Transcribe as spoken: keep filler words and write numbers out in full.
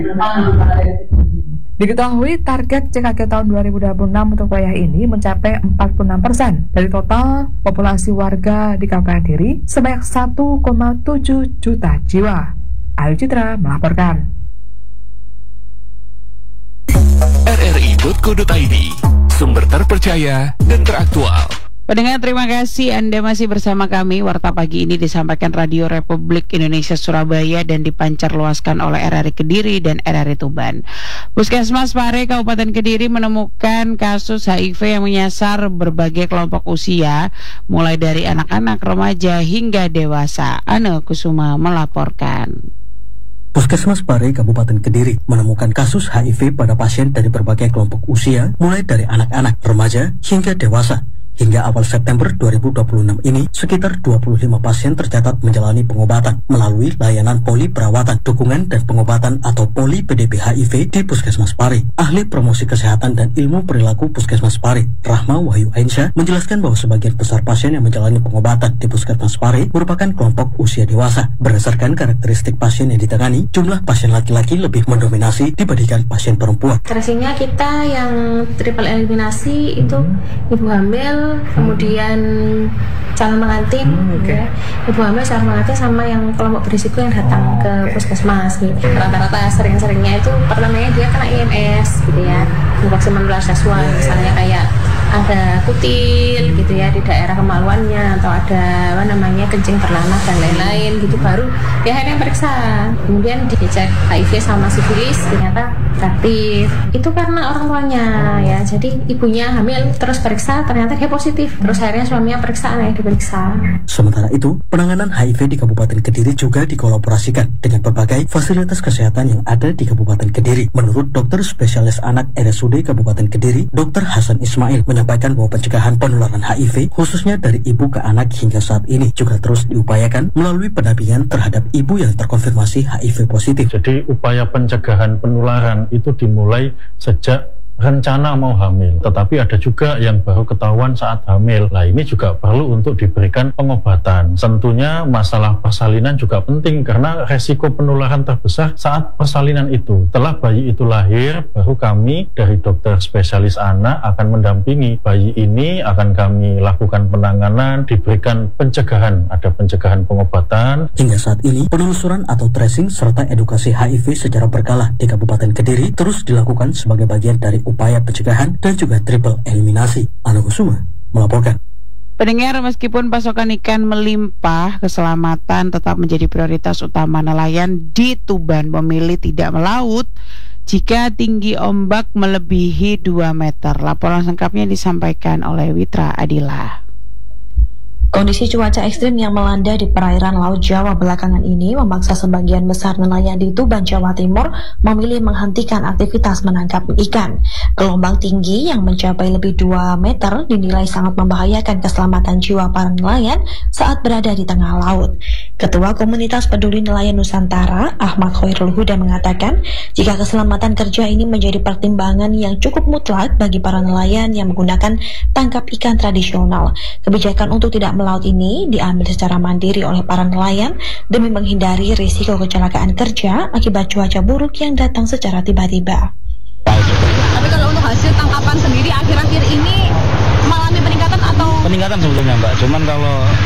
Diketahui target C K G tahun dua ribu dua puluh enam untuk wilayah ini mencapai empat puluh enam persen dari total populasi warga di Kabupaten Kediri sebanyak satu koma tujuh juta jiwa. Ayu Citra melaporkan. R R I titik co titik I D, sumber terpercaya dan teraktual. Pendengar, terima kasih Anda masih bersama kami. Warta pagi ini disampaikan Radio Republik Indonesia Surabaya dan dipancar luaskan oleh R R I Kediri dan R R I Tuban. Puskesmas Pare Kabupaten Kediri menemukan kasus H I V yang menyasar berbagai kelompok usia, mulai dari anak-anak, remaja hingga dewasa. Ana Kusuma melaporkan. Puskesmas Pare Kabupaten Kediri menemukan kasus H I V pada pasien dari berbagai kelompok usia, mulai dari anak-anak, remaja hingga dewasa. Hingga awal September dua ribu dua puluh enam ini, sekitar dua puluh lima pasien tercatat menjalani pengobatan melalui layanan poli perawatan, dukungan dan pengobatan atau poli P D P H I V di Puskesmas Pare. Ahli promosi kesehatan dan ilmu perilaku Puskesmas Pare, Rahma Wahyu Ainsyah, menjelaskan bahwa sebagian besar pasien yang menjalani pengobatan di Puskesmas Pare merupakan kelompok usia dewasa. Berdasarkan karakteristik pasien yang ditangani, jumlah pasien laki-laki lebih mendominasi dibandingkan pasien perempuan. Tracingnya kita yang triple eliminasi itu ibu hamil, kemudian calon pengantin, hmm, okay. ya. Ibu hamil, calon pengantin sama yang kelompok berisiko yang datang oh, ke okay. puskesmas. Gitu. Rata-rata sering-seringnya itu pertamanya dia kena I M S, gitu ya, infeksi menular seksual, yeah, misalnya kayak ada kutil, gitu ya, di daerah kemaluannya, atau ada apa namanya kencing berlanah dan lain-lain, gitu. Baru dia akhirnya periksa, kemudian dicek H I V sama sifilis, ternyata reaktif. Itu karena orang tuanya, ya. Jadi ibunya hamil terus periksa, ternyata dia positif. Terus akhirnya suaminya periksa, anaknya diperiksa. Sementara itu, penanganan H I V di Kabupaten Kediri juga dikolaborasikan dengan berbagai fasilitas kesehatan yang ada di Kabupaten Kediri. Menurut dokter spesialis anak R S U D Kabupaten Kediri, Dokter Hasan Ismail menyampaikan bahwa pencegahan penularan H I V khususnya dari ibu ke anak hingga saat ini juga terus diupayakan melalui pendampingan terhadap ibu yang terkonfirmasi H I V positif. Jadi upaya pencegahan penularan itu dimulai sejak rencana mau hamil, tetapi ada juga yang baru ketahuan saat hamil. Nah, ini juga perlu untuk diberikan pengobatan. Tentunya masalah persalinan juga penting karena resiko penularan terbesar saat persalinan itu. Setelah bayi itu lahir, baru kami dari dokter spesialis anak akan mendampingi bayi ini, akan kami lakukan penanganan, diberikan pencegahan, ada pencegahan pengobatan. Hingga saat ini, penelusuran atau tracing serta edukasi H I V secara berkala di Kabupaten Kediri terus dilakukan sebagai bagian dari upaya pencegahan dan juga triple eliminasi. Ana Kusuma melaporkan. Pendengar, meskipun pasokan ikan melimpah, keselamatan tetap menjadi prioritas utama nelayan di Tuban. Memilih tidak melaut jika tinggi ombak melebihi dua meter. Laporan lengkapnya disampaikan oleh Witra Adila. Kondisi cuaca ekstrim yang melanda di perairan Laut Jawa belakangan ini memaksa sebagian besar nelayan di Tuban, Jawa Timur memilih menghentikan aktivitas menangkap ikan. Gelombang tinggi yang mencapai lebih dua meter dinilai sangat membahayakan keselamatan jiwa para nelayan saat berada di tengah laut. Ketua Komunitas Peduli Nelayan Nusantara, Ahmad Khairul Huda, mengatakan jika keselamatan kerja ini menjadi pertimbangan yang cukup mutlak bagi para nelayan yang menggunakan tangkap ikan tradisional. Kebijakan untuk tidak melaut ini diambil secara mandiri oleh para nelayan demi menghindari risiko kecelakaan kerja akibat cuaca buruk yang datang secara tiba-tiba. Tapi kalau untuk hasil tangkapan sendiri akhir-akhir ini mengalami peningkatan atau? Peningkatan sebelumnya, Mbak. Cuman kalau